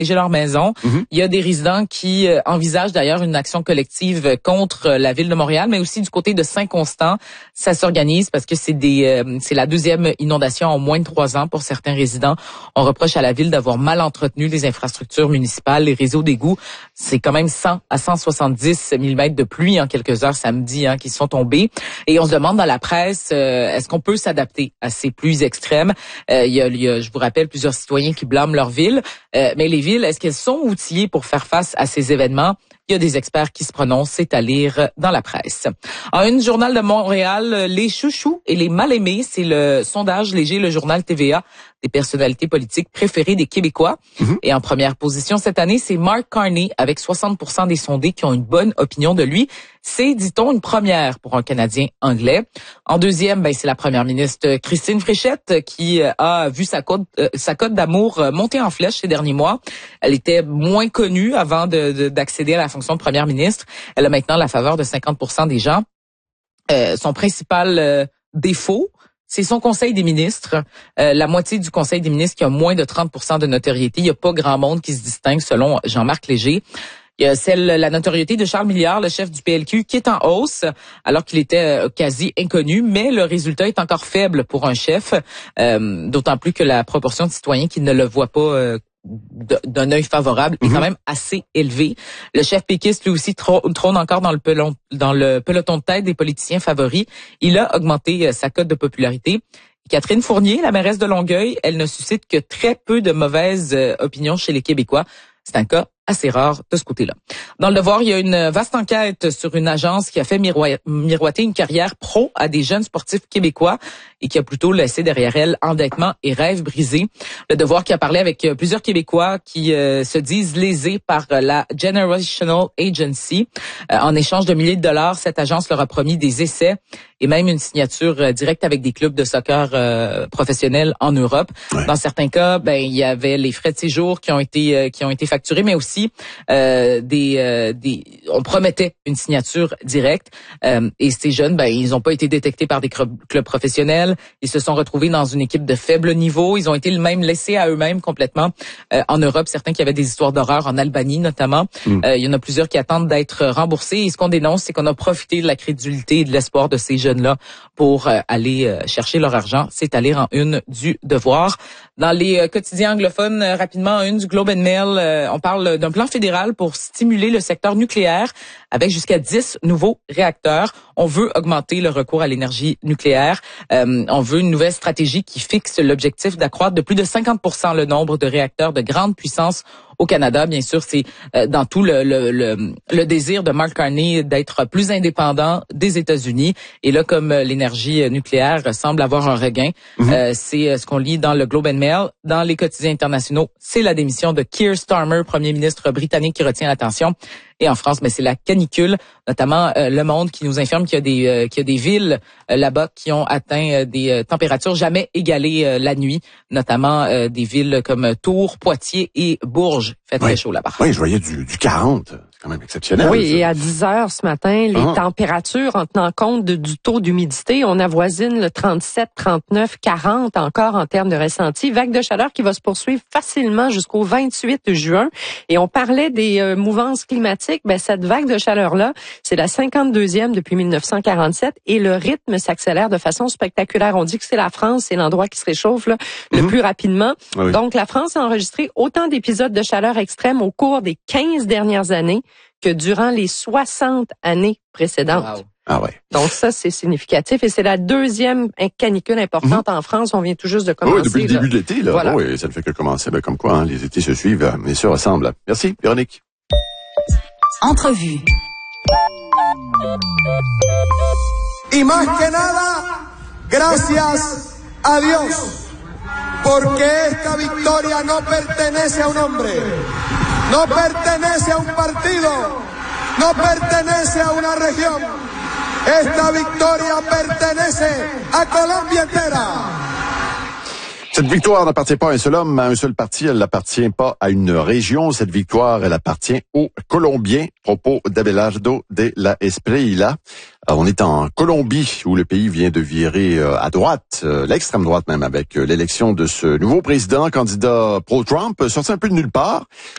protéger leur maison. Il y a des résidents qui envisagent d'ailleurs une action collective contre la ville de Montréal, mais aussi du côté de Saint-Constant. Ça s'organise parce que c'est la deuxième inondation en moins de 3 ans pour certains résidents. On reproche à la ville d'avoir mal entretenu les infrastructures municipales, les réseaux d'égouts. C'est quand même 100 à 170 mm de pluie en quelques heures samedi qui sont tombés. Et on se demande dans la presse, est-ce qu'on peut s'adapter à ces pluies extrêmes? Il y a, je vous rappelle, plusieurs citoyens qui blâment leur ville. Mais les villes, est-ce qu'elles sont outillées pour faire face à ces événements? Il y a des experts qui se prononcent, c'est à lire dans la presse. En une, Journal de Montréal, les chouchous et les mal-aimés, c'est le sondage léger, le journal TVA, des personnalités politiques préférées des Québécois. Et en première position cette année, c'est Mark Carney, avec 60% des sondés qui ont une bonne opinion de lui. C'est, dit-on, une première pour un Canadien anglais. En deuxième, c'est la première ministre Christine Fréchette qui a vu sa cote d'amour monter en flèche ces derniers mois. Elle était moins connue avant d'accéder à la fonction de première ministre. Elle a maintenant la faveur de 50% des gens. Son principal défaut, c'est son conseil des ministres. La moitié du conseil des ministres qui a moins de 30% de notoriété. Il n'y a pas grand monde qui se distingue selon Jean-Marc Léger. Il y a la notoriété de Charles Milliard, le chef du PLQ, qui est en hausse, alors qu'il était quasi inconnu, mais le résultat est encore faible pour un chef, d'autant plus que la proportion de citoyens qui ne le voient pas d'un œil favorable est quand même assez élevée. Le chef péquiste, lui aussi, trône encore dans le peloton de tête des politiciens favoris. Il a augmenté sa cote de popularité. Catherine Fournier, la mairesse de Longueuil, elle ne suscite que très peu de mauvaises opinions chez les Québécois. C'est un cas assez rare de ce côté-là. Dans le Devoir, il y a une vaste enquête sur une agence qui a fait miroiter une carrière pro à des jeunes sportifs québécois et qui a plutôt laissé derrière elle endettement et rêves brisés. Le Devoir qui a parlé avec plusieurs Québécois qui se disent lésés par la Generational Agency. En échange de milliers de dollars, cette agence leur a promis des essais et même une signature directe avec des clubs de soccer professionnels en Europe. Ouais. Dans certains cas, il y avait les frais de séjour qui ont été facturés, mais aussi on promettait une signature directe. Et ces jeunes, ils n'ont pas été détectés par des clubs professionnels. Ils se sont retrouvés dans une équipe de faible niveau. Ils ont été même laissés à eux-mêmes complètement en Europe. Certains qui avaient des histoires d'horreur en Albanie notamment. Il y en a plusieurs qui attendent d'être remboursés. Et ce qu'on dénonce, c'est qu'on a profité de la crédulité et de l'espoir de ces jeunes-là pour aller chercher leur argent. C'est à lire en une du Devoir. Dans les quotidiens anglophones, rapidement, en une du Globe and Mail, on parle d'un plan fédéral pour stimuler le secteur nucléaire avec jusqu'à 10 nouveaux réacteurs. On veut augmenter le recours à l'énergie nucléaire. On veut une nouvelle stratégie qui fixe l'objectif d'accroître de plus de 50% le nombre de réacteurs de grande puissance au Canada. Bien sûr, c'est dans tout le désir de Mark Carney d'être plus indépendant des États-Unis. Et là, comme l'énergie nucléaire semble avoir un regain, c'est ce qu'on lit dans le Globe and Mail. Dans les quotidiens internationaux, c'est la démission de Keir Starmer, premier ministre britannique, qui retient l'attention. Et en France, c'est la canicule, notamment Le Monde qui nous informe qu'il y a des villes là-bas qui ont atteint des températures jamais égalées la nuit, notamment des villes comme Tours, Poitiers et Bourges. Fait très chaud là-bas. Oui, je voyais du 40. C'est quand même exceptionnel. Oui, et à 10 heures ce matin, les températures, en tenant compte du taux d'humidité, on avoisine le 37, 39, 40 encore en termes de ressenti. Vague de chaleur qui va se poursuivre facilement jusqu'au 28 juin. Et on parlait des mouvances climatiques. Cette vague de chaleur-là, c'est la 52e depuis 1947 et le rythme s'accélère de façon spectaculaire. On dit que c'est la France, c'est l'endroit qui se réchauffe le plus rapidement. Oui. Donc, la France a enregistré autant d'épisodes de chaleur extrême au cours des 15 dernières années que durant les 60 années précédentes. Wow. Ah ouais. Donc ça, c'est significatif et c'est la deuxième canicule importante en France. On vient tout juste de commencer. Oui, depuis le début de l'été, là. Voilà. Oui, ça ne fait que commencer. Comme quoi, les étés se suivent, mais se ressemblent. Merci, Véronique. Entrevue. Y más que nada, gracias a Dios, porque esta victoria no pertenece a un hombre, no pertenece a un partido, no pertenece a una región. Esta victoria pertenece a Colombia entera. Cette victoire n'appartient pas à un seul homme, à un seul parti. Elle n'appartient pas à une région. Cette victoire, elle appartient aux Colombiens. Propos d'Abelardo de la Espriella. On est en Colombie, où le pays vient de virer à droite, l'extrême droite même, avec l'élection de ce nouveau président, candidat pro-Trump, sorti un peu de nulle part.